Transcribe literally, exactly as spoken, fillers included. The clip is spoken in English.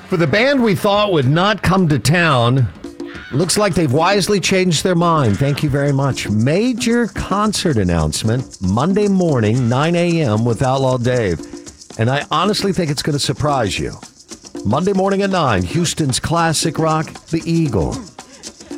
For the band we thought would not come to town, looks like they've wisely changed their mind. Thank you very much. Major concert announcement Monday morning, nine a.m. with Outlaw Dave. And I honestly think it's going to surprise you. Monday morning at nine, Houston's classic rock, The Eagle.